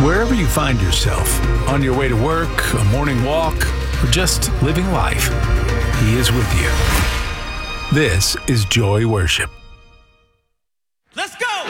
Wherever you find yourself, on your way to work, a morning walk, or just living life, He is with you. This is Joy Worship.